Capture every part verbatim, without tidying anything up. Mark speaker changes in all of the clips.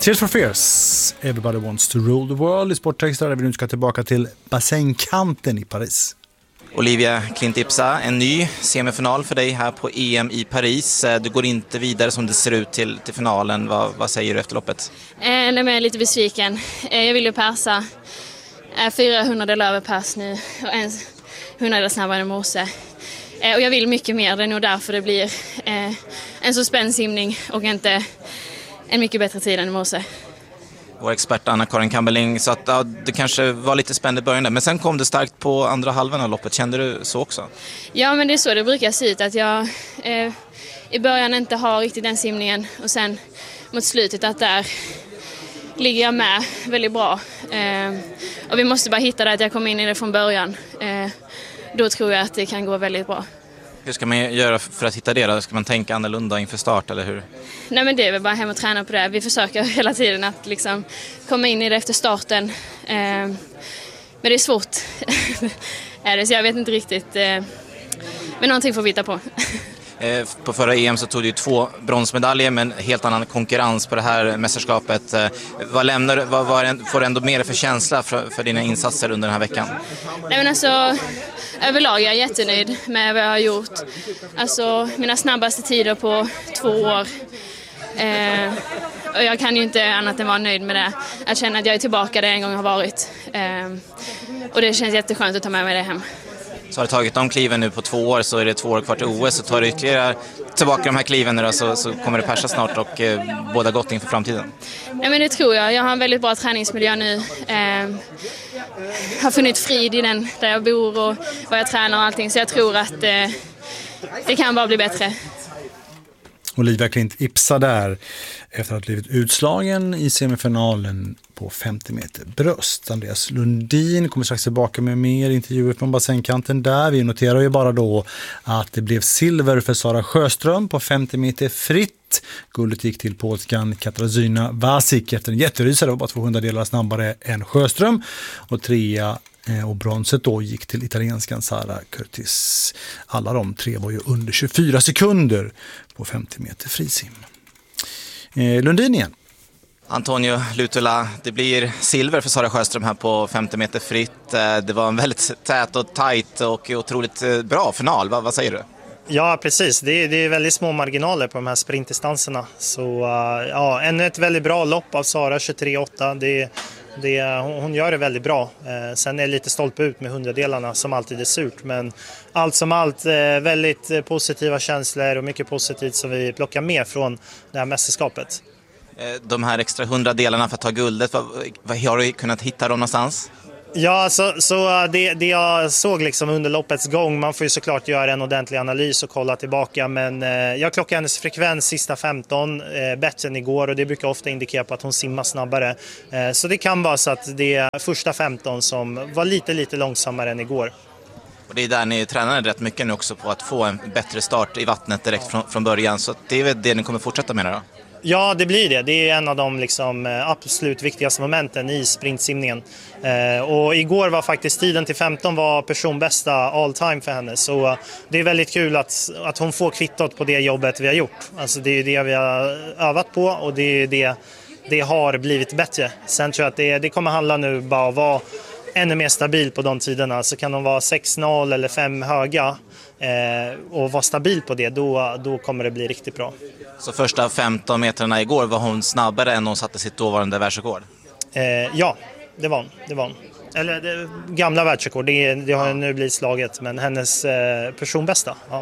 Speaker 1: Tears for Fears, Everybody Wants to Rule the World i Sporttexter, där vi nu ska tillbaka till bassängkanten i Paris.
Speaker 2: Olivia Klint Ipsa, en ny semifinal för dig här på E M i Paris. Du går inte vidare som det ser ut till, till finalen. Vad, vad säger du efter loppet?
Speaker 3: Eh, nej, men jag är lite besviken. Eh, jag vill ju persa eh, fyra hundradel över pers nu och en hundradel snabbare än morse. Eh, och jag vill mycket mer, det är nog därför det blir eh, en så spänd simning och inte en mycket bättre tid än i morse.
Speaker 2: Vår expert Anna-Karin Kamberling sa att ja, det kanske var lite spännande i början där, men sen kom det starkt på andra halvan av loppet. Kände du så också?
Speaker 3: Ja, men det är så det brukar se ut, att jag eh, i början inte har riktigt den simningen och sen mot slutet att där ligger jag med väldigt bra. Eh, och vi måste bara hitta det att jag kommer in i det från början. Eh, då tror jag att det kan gå väldigt bra.
Speaker 2: Hur ska man göra för att hitta det då? Ska man tänka annorlunda inför start eller hur?
Speaker 3: Nej, men det är väl bara hem och träna på det. Vi försöker hela tiden att liksom komma in i det efter starten. Eh, men det är svårt. är det, så jag vet inte riktigt. Eh, men någonting får vi hitta på.
Speaker 2: eh, på förra E M så tog du två bronsmedaljer, men helt annan konkurrens på det här mästerskapet. Eh, vad lämnar, vad, vad får du ändå mer för känsla för, för dina insatser under den här veckan?
Speaker 3: Nej, men alltså... Överlag är jag jättenöjd med vad jag har gjort. Alltså mina snabbaste tider på två år. Eh, och jag kan ju inte annat än vara nöjd med det. Jag känner att jag är tillbaka där en gång har varit. Eh, och det känns jätteskönt att ta med mig det hem.
Speaker 2: Så har du tagit de kliven nu på två år, så är det två år kvar till O S. Så tar du ytterligare tillbaka de här kliven nu då, så, så kommer det persa snart och eh, båda gott inför framtiden.
Speaker 3: Nej, men det tror jag. Jag har en väldigt bra träningsmiljö nu. Eh, har funnit frid i den där jag bor och vad jag tränar och allting. Så jag tror att eh, det kan bara bli bättre.
Speaker 1: Olivia Klint Ipsa där efter att ha blivit utslagen i semifinalen på femtio meter bröst. Andreas Lundin kommer strax tillbaka med mer intervjuer från bassängkanten där. Vi noterar ju bara då att det blev silver för Sara Sjöström på femtio meter fritt. Guldet gick till polskan Katarzyna Wasik efter en jätterysare, var bara tvåhundra delar snabbare än Sjöström. Och trea och bronset då gick till italienskan Sara Curtis. Alla de tre var ju under tjugofyra sekunder på femtio meter frisim. Eh, Lundin igen.
Speaker 2: Antonio Lutula, det blir silver för Sara Sjöström här på femtio meter fritt. Det var en väldigt tät och tajt och otroligt bra final. Vad, vad säger du?
Speaker 4: Ja, precis. Det är, det är väldigt små marginaler på de här sprintdistanserna. Så ja, ännu ett väldigt bra lopp av Sara, tjugotre åtta. Det, det, hon gör det väldigt bra. Sen är det lite stolpe ut med hundradelarna som alltid är surt. Men allt som allt väldigt positiva känslor och mycket positivt som vi plockar med från det här mästerskapet.
Speaker 2: De här extra hundra delarna för att ta guldet, vad, vad har du kunnat hitta dem någonstans?
Speaker 4: Ja, så, så det, det jag såg liksom under loppets gång, man får ju såklart göra en ordentlig analys och kolla tillbaka, men eh, jag klockade hennes frekvens sista femton eh, bättre än igår, och det brukar ofta indikera på att hon simmar snabbare. Eh, så det kan vara så att det är första femton som var lite lite långsammare än igår.
Speaker 2: Och det är där ni tränar rätt mycket nu också på att få en bättre start i vattnet direkt från, från början, så det är väl det ni kommer fortsätta med då?
Speaker 4: Ja, det blir det. Det är en av de liksom absolut viktigaste momenten i sprintsimningen. Eh, och igår var faktiskt tiden till femton var personbästa all time för henne. Så det är väldigt kul att, att hon får kvittot på det jobbet vi har gjort. Alltså det är det vi har övat på, och det är det det har blivit bättre. Sen tror jag att det, det kommer handla nu bara att vara ännu mer stabil på de tiderna. Så kan de vara sex noll eller fem höga eh, och vara stabil på det, då, då kommer det bli riktigt bra.
Speaker 2: Så första femton metrarna igår, var hon snabbare än hon satte sitt dåvarande världsrekord?
Speaker 4: Eh, ja, det var hon. Det var hon. Eller det, gamla världsrekord, det, det har nu blivit slaget, men hennes eh, personbästa. Ja.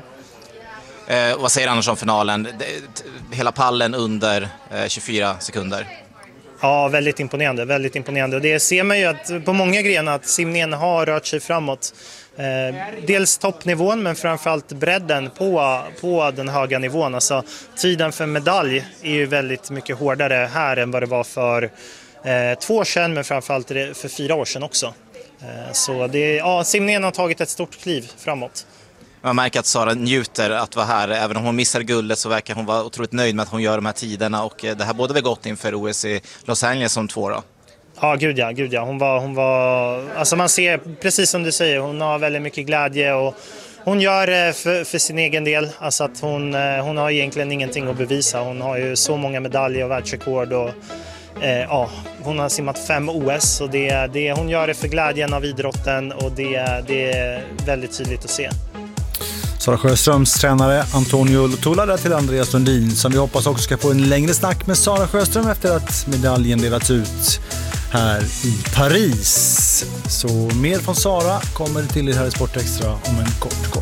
Speaker 2: Eh, vad säger annars om finalen? Det, hela pallen under eh, tjugofyra sekunder.
Speaker 4: Ja, väldigt imponerande, väldigt imponerande. Och det ser man ju att på många grenar att simningen har rört sig framåt. Eh, dels toppnivån, men framförallt bredden på, på den höga nivån. Alltså, tiden för medalj är ju väldigt mycket hårdare här än vad det var för eh, två år sedan, men framförallt för fyra år sedan också. Eh, så det, ja, simningen har tagit ett stort kliv framåt.
Speaker 2: Man märker att Sara njuter att vara här. Även om hon missar guldet så verkar hon vara otroligt nöjd med att hon gör de här tiderna. Och det här både väl gott inför O S i Los Angeles som två då.
Speaker 4: Ja, gud ja, gud ja. Hon var, hon var, alltså man ser, precis som du säger, hon har väldigt mycket glädje och hon gör det för, för sin egen del. Alltså att hon, hon har egentligen ingenting att bevisa. Hon har ju så många medaljer och världsrekord och eh, ja, hon har simmat fem O S och det, det, hon gör det för glädjen av idrotten och det, det är väldigt tydligt att se.
Speaker 1: Sara Sjöströms tränare Antonio Lotula där till Andreas Lundin, som vi hoppas också ska få en längre snack med Sara Sjöström efter att medaljen delats ut här i Paris. Så mer från Sara kommer till er här i Sport Extra om en kort kort.